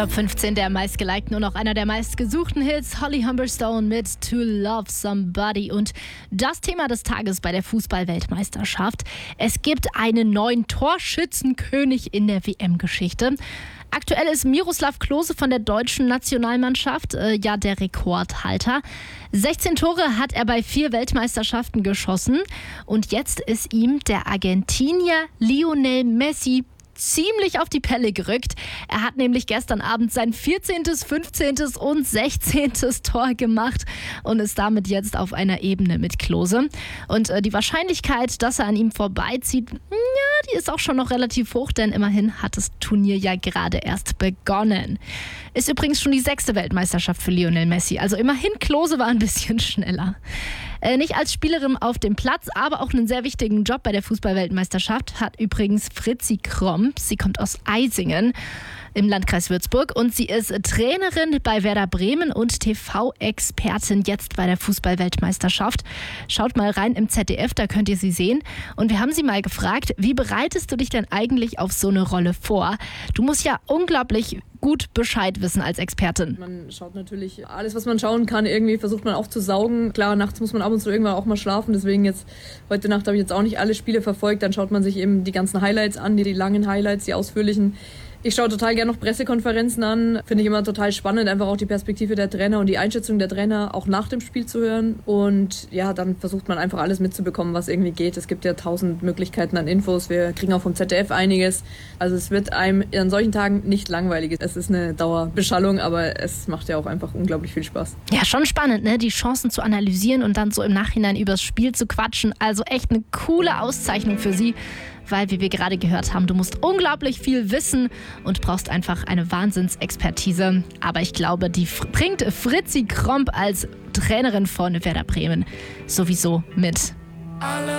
Top 15 der meistgelikten und auch einer der meistgesuchten Hits, Holly Humberstone mit To Love Somebody. Und das Thema des Tages bei der Fußball-Weltmeisterschaft. Es gibt einen neuen Torschützenkönig in der WM-Geschichte. Aktuell ist Miroslav Klose von der deutschen Nationalmannschaft der Rekordhalter. 16 Tore hat er bei 4 Weltmeisterschaften geschossen. Und jetzt ist ihm der Argentinier Lionel Messi ziemlich auf die Pelle gerückt. Er hat nämlich gestern Abend sein 14., 15. und 16. Tor gemacht und ist damit jetzt auf einer Ebene mit Klose. Und die Wahrscheinlichkeit, dass er an ihm vorbeizieht, die ist auch schon noch relativ hoch, denn immerhin hat das Turnier ja gerade erst begonnen. Ist übrigens schon die 6. Weltmeisterschaft für Lionel Messi. Also immerhin, Klose war ein bisschen schneller. Nicht als Spielerin auf dem Platz, aber auch einen sehr wichtigen Job bei der Fußball-Weltmeisterschaft hat übrigens Fritzi Kromp. Sie kommt aus Eisingen im Landkreis Würzburg und sie ist Trainerin bei Werder Bremen und TV-Expertin jetzt bei der Fußball-Weltmeisterschaft. Schaut mal rein im ZDF, da könnt ihr sie sehen. Und wir haben sie mal gefragt, wie bereitest du dich denn eigentlich auf so eine Rolle vor? Du musst ja unglaublich gut Bescheid wissen als Expertin. Man schaut natürlich alles, was man schauen kann, irgendwie versucht man auch zu saugen. Klar, nachts muss man ab und zu irgendwann auch mal schlafen, deswegen jetzt heute Nacht habe ich jetzt auch nicht alle Spiele verfolgt. Dann schaut man sich eben die ganzen Highlights an, die langen Highlights, die ausführlichen. Ich schaue total gerne noch Pressekonferenzen an, finde ich immer total spannend, einfach auch die Perspektive der Trainer und die Einschätzung der Trainer auch nach dem Spiel zu hören. Und ja, dann versucht man einfach alles mitzubekommen, was irgendwie geht. Es gibt ja 1000 Möglichkeiten an Infos, wir kriegen auch vom ZDF einiges. Also es wird einem an solchen Tagen nicht langweilig. Es ist eine Dauerbeschallung, aber es macht ja auch einfach unglaublich viel Spaß. Ja, schon spannend, ne? Die Chancen zu analysieren und dann so im Nachhinein übers Spiel zu quatschen. Also echt eine coole Auszeichnung für sie. Weil, wie wir gerade gehört haben, du musst unglaublich viel wissen und brauchst einfach eine Wahnsinnsexpertise. Aber ich glaube, die bringt Fritzi Kromp als Trainerin von Werder Bremen sowieso mit.